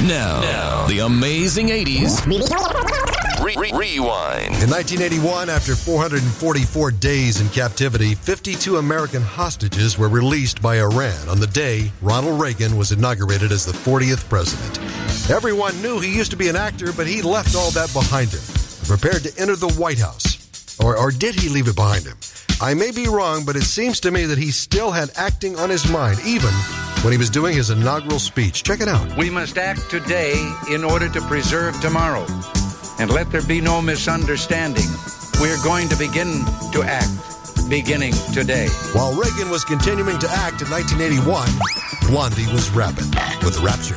Now, the amazing 80s. Rewind. In 1981, after 444 days in captivity, 52 American hostages were released by Iran on the day Ronald Reagan was inaugurated as the 40th president. Everyone knew he used to be an actor, but he left all that behind him and prepared to enter the White House. Or did he leave it behind him? I may be wrong, but it seems to me that he still had acting on his mind, even when he was doing his inaugural speech. Check it out. We must act today in order to preserve tomorrow. And let there be no misunderstanding. We're going to begin to act, beginning today. While Reagan was continuing to act in 1981, Blondie was rapping with Rapture.